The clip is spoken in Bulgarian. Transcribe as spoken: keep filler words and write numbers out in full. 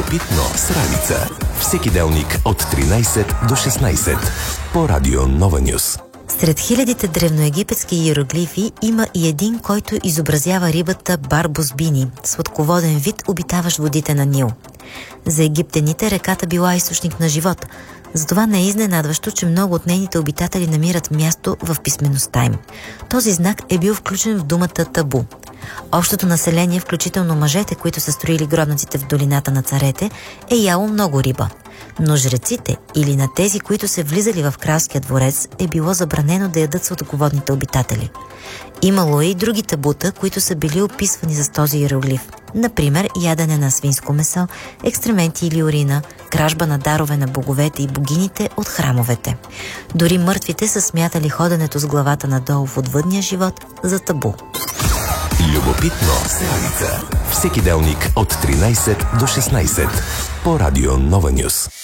Любопитно с Ралица. Всеки делник от тринайсет до шестнайсет по Радио Нова Нюс. Сред хилядите древноегипетски иероглифи има и един, който изобразява рибата Барбус бини, сладководен вид, обитаващ водите на Нил. За египтяните реката била източник на живот. Затова не е изненадващо, че много от нейните обитатели намират място в писмеността им. Този знак е бил включен в думата табу. Общото население, включително мъжете, които са строили гробниците в долината на царете, е яло много риба. Но жреците или на тези, които се влизали в кралския дворец, е било забранено да ядат сладководните обитатели. Имало е и други табута, които са били описвани с този иероглиф. Например, ядене на свинско месо, екстременти или урина, кражба на дарове на боговете и богините от храмовете. Дори мъртвите са смятали ходенето с главата надолу в отвъдния живот за табу. Любопитно с Ралица. Всеки делник от тринайсет до шестнайсет по Радио Нова Нюс.